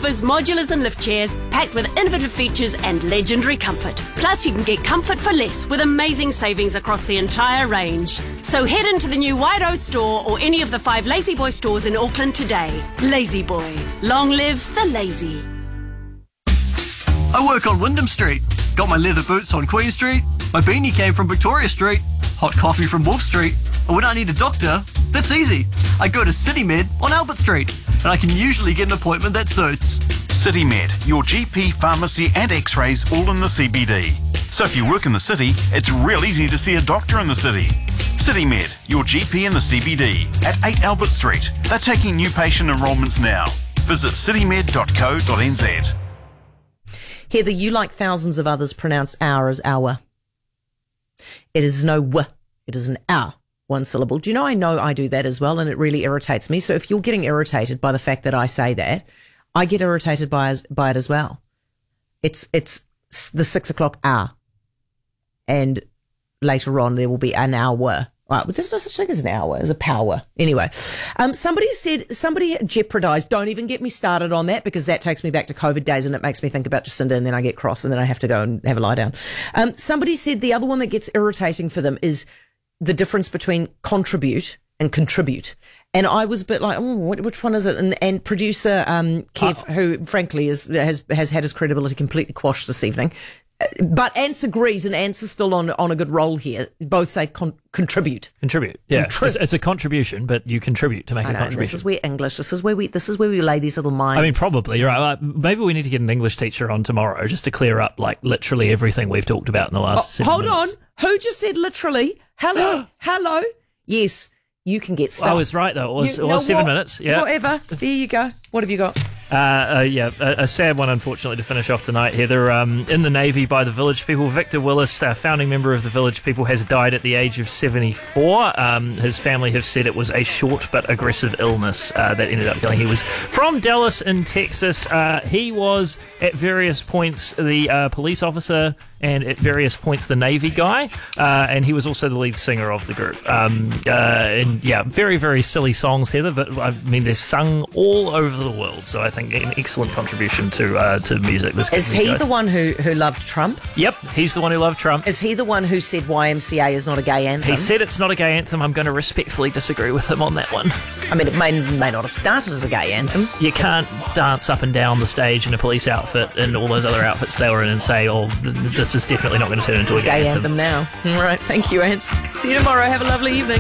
sofas, modulars and lift chairs, packed with innovative features and legendary comfort. Plus, you can get comfort for less with amazing savings across the entire range. So head into the new Wairoa store or any of the 5 Lazy Boy stores in Auckland today. Lazy Boy. Long live the lazy. I work on Wyndham Street. Got my leather boots on Queen Street. My beanie came from Victoria Street. Hot coffee from Wolf Street. And when I need a doctor, that's easy. I go to CityMed on Albert Street. And I can usually get an appointment that suits. CityMed, your GP, pharmacy and x-rays all in the CBD. So if you work in the city, it's real easy to see a doctor in the city. CityMed, your GP in the CBD at 8 Albert Street. They're taking new patient enrolments now. Visit citymed.co.nz. Heather, you, like thousands of others, pronounce hour as hour. It is no w. It is an hour, one syllable. Do you know I do that as well, and it really irritates me. So if you're getting irritated by the fact that I say that, I get irritated by it as well. It's the 6 o'clock hour, and later on there will be an hour. Right, but there's no such thing as an hour, as a power. Anyway, somebody jeopardised. Don't even get me started on that, because that takes me back to COVID days and it makes me think about Jacinda, and then I get cross and then I have to go and have a lie down. Somebody said the other one that gets irritating for them is the difference between contribute and contribute. And I was a bit like, which one is it? And producer Kev, who frankly has had his credibility completely quashed this evening, but Ants agrees, and Ants is still on a good roll here. Both say contribute. Contribute, yeah. It's a contribution, but you contribute to make a contribution. This is where English. This is where we lay these little minds. I mean, probably you're right. Maybe we need to get an English teacher on tomorrow just to clear up like literally everything we've talked about in the last 7 minutes. Hold on, who just said literally? Hello. Yes, you can get stuff. I was right though. It was 7 minutes. Yeah. Whatever. There you go. What have you got? A sad one, unfortunately, to finish off tonight. Heather, in the Navy by the Village People, Victor Willis, founding member of the Village People, has died at the age of 74. His family have said it was a short but aggressive illness that ended up killing. He was from Dallas in Texas. He was at various points the police officer and at various points the Navy guy, and he was also the lead singer of the group. And yeah, very, very silly songs, Heather, but I mean, they're sung all over the world, so I think an excellent contribution to music. Is he the one who loved Trump? Yep, he's the one who loved Trump. Is he the one who said YMCA is not a gay anthem? He said it's not a gay anthem. I'm going to respectfully disagree with him on that one. I mean, it may not have started as a gay anthem. You can't dance up and down the stage in a police outfit and all those other outfits they were in and say, oh, this is definitely not going to turn into a gay anthem now. All right, thank you, Ants. See you tomorrow. Have a lovely evening.